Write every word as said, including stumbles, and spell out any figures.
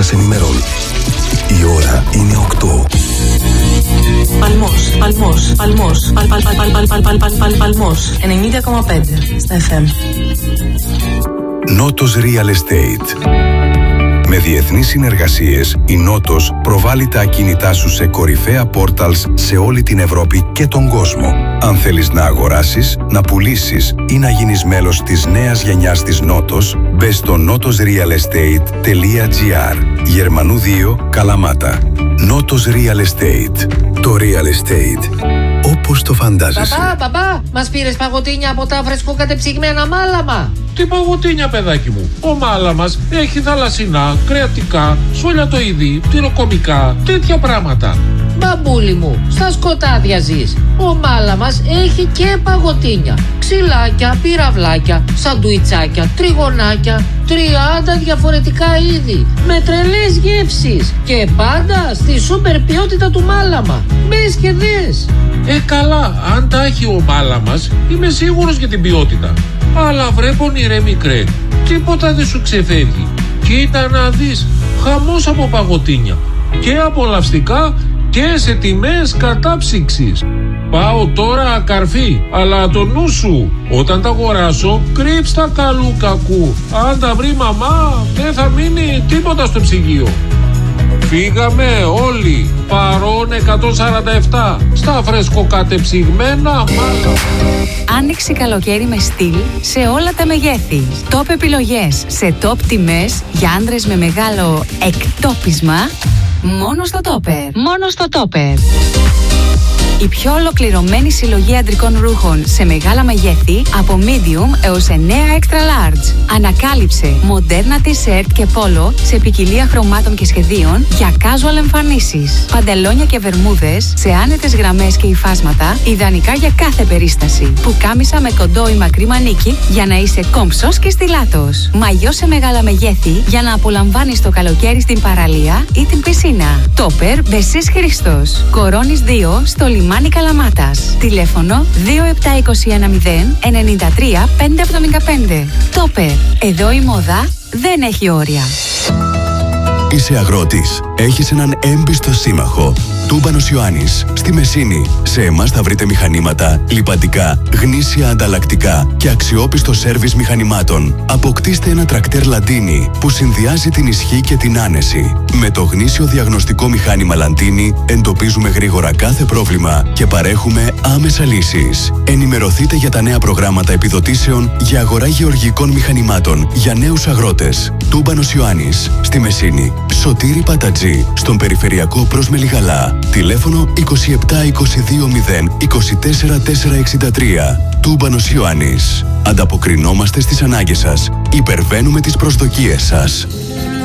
σας ενημερώνει. Η ώρα είναι οκτώ. Παλμός, Παλμός, Παλμός, Παλ, Παλ, Παλ, Παλ, Παλ, Παλ, Παλ, Παλ, Παλμός, ενενήντα κόμμα πέντε στα εφ εμ. Νότος Real Estate. Με διεθνείς συνεργασίες, η Νότος προβάλλει τα ακίνητά σου σε κορυφαία πόρταλς σε όλη την Ευρώπη και τον κόσμο. Αν θέλεις να αγοράσεις, να πουλήσεις ή να γίνεις μέλος της νέας γενιάς της Νότος, μπες στο νότος ριαλ εστέιτ τελεία τζι άρ. Γερμανού δύο, Καλαμάτα. Νότος Real Estate. Το Real Estate όπως το φαντάζεσαι. Παπά, παπά, μας πήρες παγωτίνια από τα φρεσκοκατεψυγμένα μάλαμα? Τι παγωτίνια, παιδάκι μου? Ο μάλαμας έχει θαλασσινά, κρεατικά, σολιατοειδή, τυροκομικά, τέτοια πράγματα. Μπαμπούλη μου, στα σκοτάδια ζεις. Ο μάλαμας έχει και παγωτίνια, ξυλάκια, πυραυλάκια, σαντουιτσάκια, τριγωνάκια, τριάντα διαφορετικά είδη, με τρελές γεύσεις και πάντα στη σούπερ ποιότητα του μάλαμα. Μπες και δες. Ε, καλά, αν τα έχει ο μάλαμας, είμαι σίγουρος για την ποιότητα. Αλλά βρε πονηρέ μικρέ, τίποτα δεν σου ξεφεύγει. Κοίτα να δεις, χαμός από παγωτίνια. Και απολαυστικά και σε τιμές κατάψυξης. Πάω τώρα καρφί, αλλά το νου σου, όταν τα αγοράσω, κρύψ' τα καλού κακού. Αν τα βρει μαμά, δεν θα μείνει τίποτα στο ψυγείο. Φύγαμε όλοι, παρών εκατόν σαράντα επτά, στα φρεσκοκατεψυγμένα μάλαμα. Άνοιξη καλοκαίρι με στυλ σε όλα τα μεγέθη. Top επιλογές σε top τιμές για άντρες με μεγάλο εκτόπισμα. Μόνο στο Topper. Μόνο στο Topper. Η πιο ολοκληρωμένη συλλογή αντρικών ρούχων σε μεγάλα μεγέθη από medium έως εννέα extra large. Ανακάλυψε μοντέρνα t-shirt και πόλο σε ποικιλία χρωμάτων και σχεδίων για casual εμφανίσεις. Παντελόνια και βερμούδες σε άνετες γραμμές και υφάσματα, ιδανικά για κάθε περίσταση. Πουκάμισα με κοντό ή μακρύ μανίκι για να είσαι κόμψος και στιλάτος. Μαγιό σε μεγάλα μεγέθη για να απολαμβάνεις το καλοκαίρι στην παραλία ή την πισίνα. Topper Μπεσής Χρήστος. Κορώνης δύο στο λιμάνι Καλαμάτας. Τηλέφωνο δύο επτά δύο ένα μηδέν εννιά τρία πέντε εβδομήντα πέντε. Topper. Εδώ η μόδα δεν έχει όρια. Είσαι αγρότης. Έχεις έναν έμπιστο σύμμαχο. Τούμπανος Ιωάννης, στη Μεσίνη. Σε εμάς θα βρείτε μηχανήματα, λιπαντικά, γνήσια ανταλλακτικά και αξιόπιστο σέρβις μηχανημάτων. Αποκτήστε ένα τρακτέρ Λαντίνι που συνδυάζει την ισχύ και την άνεση. Με το γνήσιο διαγνωστικό μηχάνημα Λαντίνι εντοπίζουμε γρήγορα κάθε πρόβλημα και παρέχουμε άμεσα λύσεις. Ενημερωθείτε για τα νέα προγράμματα επιδοτήσεων για αγορά γεωργικών μηχανημάτων για νέους αγρότες. Τούμπανος Ιωάννης, στη Μεσίνη. Σωτήρη Πατατζή, στον περιφερειακό προς Μελιγαλά. Τηλέφωνο είκοσι επτά είκοσι δύο μηδέν είκοσι τέσσερα τετρακόσια εξήντα τρία. Τούμπανος Ιωάννης. Ανταποκρινόμαστε στις ανάγκες σας. Υπερβαίνουμε τις προσδοκίες σας.